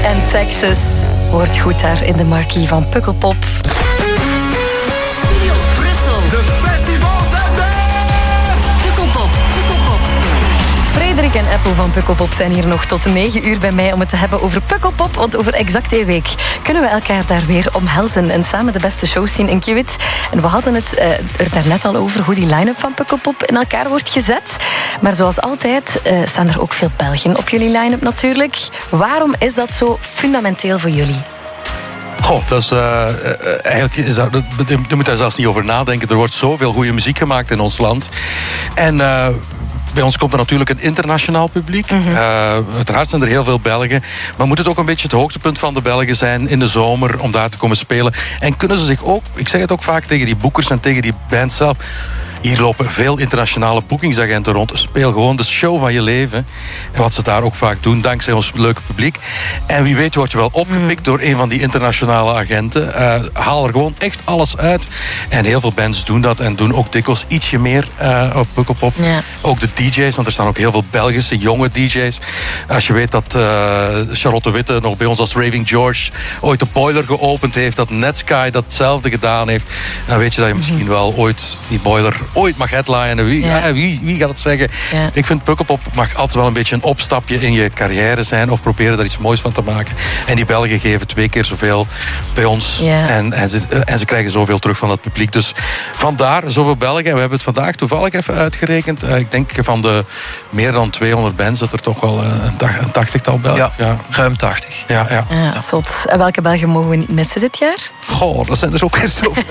en Texas. Hoort goed daar in de marquee van Pukkelpop. Studio Brussel. De festivalzender. Pukkelpop. Frederik en Apple van Pukkelpop zijn hier nog tot 9 uur bij mij om het te hebben over Pukkelpop. Want over exact 1 week kunnen we elkaar daar weer omhelzen en samen de beste shows zien in Kiewit. En we hadden het er daarnet al over hoe die line-up van Pukkelpop in elkaar wordt gezet. Maar zoals altijd staan er ook veel Belgen op jullie line-up natuurlijk. Waarom is dat zo fundamenteel voor jullie? Goh, dat is, eigenlijk is dat, je moet daar zelfs niet over nadenken. Er wordt zoveel goede muziek gemaakt in ons land. En bij ons komt er natuurlijk een internationaal publiek. Uiteraard zijn er heel veel Belgen. Maar moet het ook een beetje het hoogtepunt van de Belgen zijn in de zomer om daar te komen spelen. En kunnen ze zich ook, ik zeg het ook vaak tegen die boekers en tegen die band zelf. Hier lopen veel internationale boekingsagenten rond. Speel gewoon de show van je leven. En wat ze daar ook vaak doen, dankzij ons leuke publiek. En wie weet word je wel opgepikt door een van die internationale agenten. Haal er gewoon echt alles uit. En heel veel bands doen dat. En doen ook dikwijls ietsje meer op Pukkelpop. Ja. Ook de DJ's, want er staan ook heel veel Belgische jonge DJ's. Als je weet dat Charlotte Witte nog bij ons als Raving George ooit de boiler geopend heeft. Dat Netsky datzelfde gedaan heeft. Dan weet je dat je misschien wel ooit die boiler mag headlinen. Wie gaat het zeggen? Ja. Ik vind Pukkelpop mag altijd wel een beetje een opstapje in je carrière zijn. Of proberen daar iets moois van te maken. En die Belgen geven 2 keer zoveel bij ons. Ja. En ze krijgen zoveel terug van het publiek. Dus vandaar zoveel Belgen. En we hebben het vandaag toevallig even uitgerekend. Ik denk van de meer dan 200 bands dat er toch wel een 80-tal Belgen. Ja, ruim 80. Ja, zot. En welke Belgen mogen we niet missen dit jaar? Goh, dat zijn er ook weer zoveel.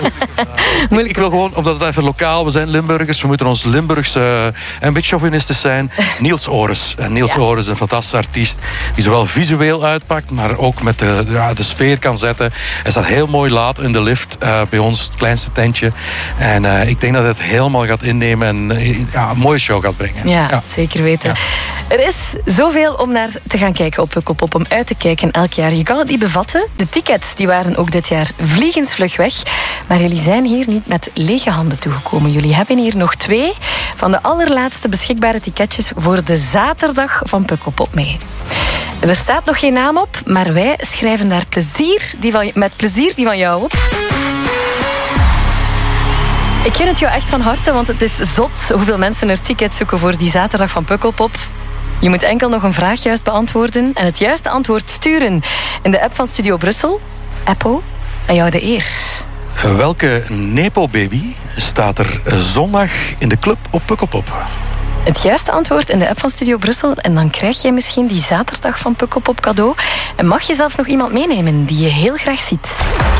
Ik wil gewoon, omdat het even lokaal, we zijn Limburgers, we moeten ons Limburgs een beetje chauvinistisch zijn. Niels Ores. Niels Ores, een fantastische artiest die zowel visueel uitpakt, maar ook met de sfeer kan zetten. Hij staat heel mooi laat in de lift bij ons, het kleinste tentje. En ik denk dat hij het helemaal gaat innemen en een mooie show gaat brengen. Ja, zeker weten. Ja. Er is zoveel om naar te gaan kijken op Pukkelpop, om uit te kijken elk jaar. Je kan het niet bevatten. De tickets die waren ook dit jaar vliegensvlug weg. Maar jullie zijn hier niet met lege handen toegekomen. Jullie hebben hier nog 2 van de allerlaatste beschikbare ticketjes voor de zaterdag van Pukkelpop mee. Er staat nog geen naam op, maar wij schrijven daar met plezier die van jou op. Ik gun het jou echt van harte, want het is zot hoeveel mensen er tickets zoeken voor die zaterdag van Pukkelpop. Je moet enkel nog een vraag juist beantwoorden en het juiste antwoord sturen in de app van Studio Brussel. Appo, aan jou de eer. Welke Nepo-baby staat er zondag in de club op Pukkelpop? Het juiste antwoord in de app van Studio Brussel en dan krijg je misschien die zaterdag van Pukkelpop cadeau. En mag je zelfs nog iemand meenemen die je heel graag ziet.